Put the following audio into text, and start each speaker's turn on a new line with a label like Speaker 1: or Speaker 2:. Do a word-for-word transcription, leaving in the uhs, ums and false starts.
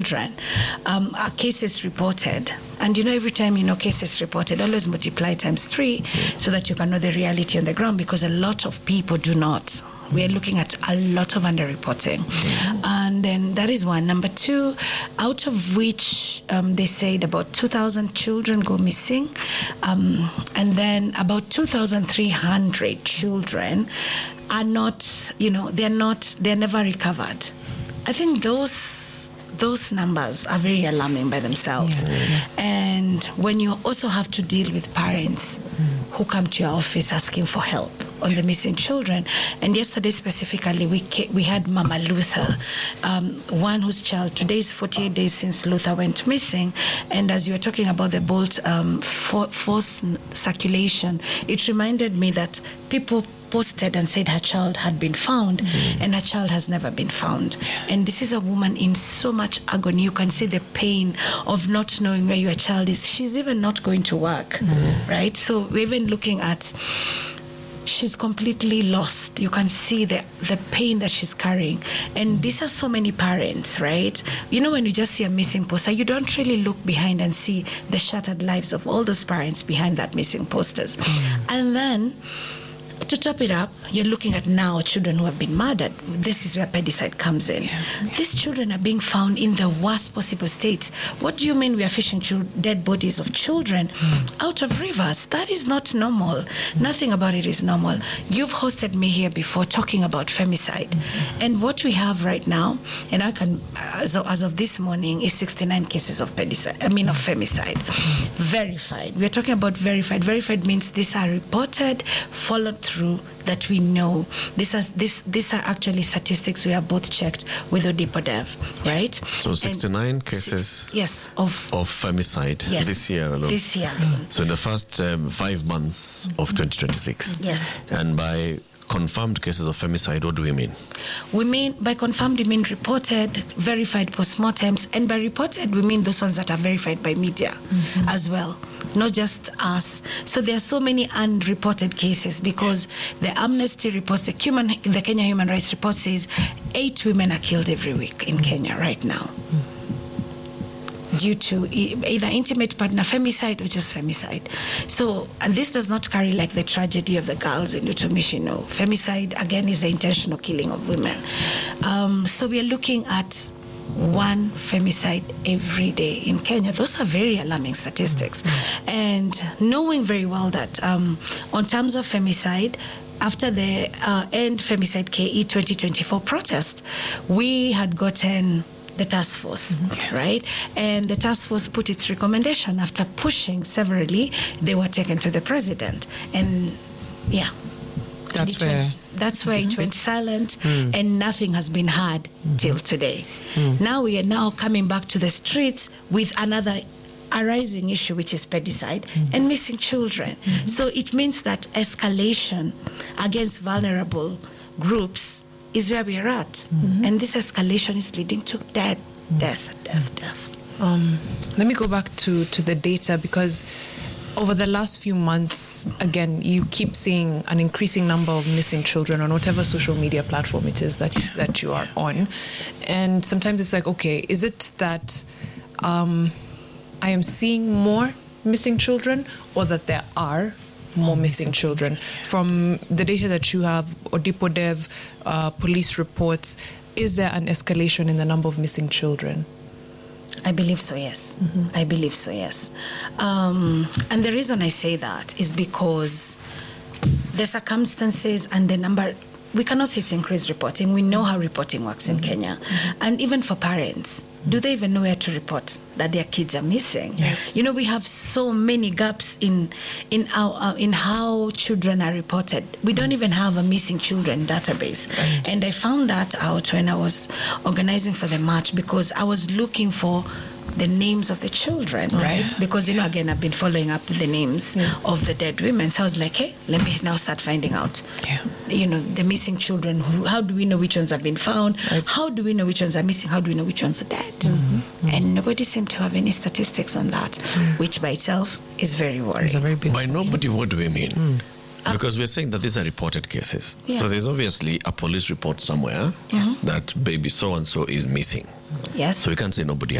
Speaker 1: children, um, are cases reported. And you know, every time you know cases reported, always multiply times three so that you can know the reality on the ground, because a lot of people do not. We are looking at a lot of underreporting. Mm-hmm. And then that is one. Number two, out of which um, they said about two thousand children go missing. Um, and then about two thousand three hundred children are not, you know, they're not, they're never recovered. I think those those numbers are very alarming by themselves. Yeah, yeah. And when you also have to deal with parents mm. who come to your office asking for help on the missing children. And yesterday specifically, we ca- we had Mama Luther, um, one whose child, today is forty-eight days since Luther went missing. And as you were talking about the Bolt um, for, force circulation, it reminded me that people posted and said her child had been found, mm-hmm. and her child has never been found. Yeah. And this is a woman in so much agony. You can see the pain of not knowing where your child is. She's even not going to work, mm-hmm. right? So we're even looking at, she's completely lost. You can see the, the pain that she's carrying. And these are so many parents, right? You know, when you just see a missing poster, you don't really look behind and see the shattered lives of all those parents behind that missing posters. Mm-hmm. And then, to top it up, you're looking at now children who have been murdered. This is where pedicide comes in. Yeah. These children are being found in the worst possible states. What do you mean we are fishing chil- dead bodies of children mm. out of rivers? That is not normal. Mm. Nothing about it is normal. You've hosted me here before talking about femicide. Mm-hmm. And what we have right now, and I can, as of, as of this morning, is sixty-nine cases of pedicide, I mean of femicide. Mm. Verified. We're talking about verified. Verified means these are reported, followed through, that we know. These are this these are actually statistics we have both checked with ODIPODEV, right?
Speaker 2: So sixty-nine and cases
Speaker 1: six, yes of
Speaker 2: of femicide
Speaker 1: yes,
Speaker 2: this year alone.
Speaker 1: This year alone.
Speaker 2: So in the first um, five months mm-hmm. of twenty twenty-six.
Speaker 1: Yes.
Speaker 2: And by confirmed cases of femicide, what do we mean?
Speaker 1: We mean, by confirmed, we mean reported, verified postmortems, and by reported, we mean those ones that are verified by media mm-hmm. as well, not just us. So there are so many unreported cases because the Amnesty reports, the, human, the Kenya Human Rights Report says eight women are killed every week in Kenya right now. Mm-hmm. due to either intimate partner femicide or just femicide. So, and this does not carry like the tragedy of the girls in Utumishi. No, femicide again is the intentional killing of women. Um, so we are looking at one femicide every day in Kenya. Those are very alarming statistics. Mm-hmm. And knowing very well that um, on terms of femicide, after the uh, End Femicide K E twenty twenty-four protest, we had gotten the task force, mm-hmm. yes. right? And the task force put its recommendation after pushing severally. They were taken to the president, and yeah,
Speaker 3: that's
Speaker 1: it
Speaker 3: where
Speaker 1: went, that's where it went silent,
Speaker 3: mm.
Speaker 1: and nothing has been heard mm-hmm. till today. Mm. Now we are now coming back to the streets with another arising issue, which is pedicide mm-hmm. and missing children. Mm-hmm. So it means that escalation against vulnerable groups is where we are at. Mm-hmm. And this escalation is leading to death, mm-hmm. death, death, death.
Speaker 3: Um, let me go back to, to the data, because over the last few months, again, you keep seeing an increasing number of missing children on whatever social media platform it is that, that you are on. And sometimes it's like, okay, is it that um, I am seeing more missing children, or that there are more missing children? From the data that you have, ODIPODEV, uh, police reports, is there an escalation in the number of missing children?
Speaker 1: I believe so, yes. Mm-hmm. I believe so, yes. Um, and the reason I say that is because the circumstances and the number, we cannot say it's increased reporting. We know how reporting works in mm-hmm. Kenya. Mm-hmm. And even for parents, do they even know where to report that their kids are missing? Yeah. You know, we have so many gaps in in our uh, in how children are reported. We don't even have a missing children database. Right. And I found that out when I was organizing for the march, because I was looking for the names of the children, oh, right? Yeah. Because, you know, again, I've been following up the names yeah. of the dead women. So I was like, hey, let me now start finding out, yeah. you know, the missing children. Who, how do we know which ones have been found? Right. How do we know which ones are missing? How do we know which ones are dead? Mm-hmm. Mm-hmm. And nobody seemed to have any statistics on that, mm. which by itself is very worrying.
Speaker 3: It's a very big
Speaker 2: by nobody, what do we mean? Mm. Because we're saying that these are reported cases. Yeah. So there's obviously a police report somewhere yes. that baby so-and-so is missing.
Speaker 1: Yes.
Speaker 2: So we can't say nobody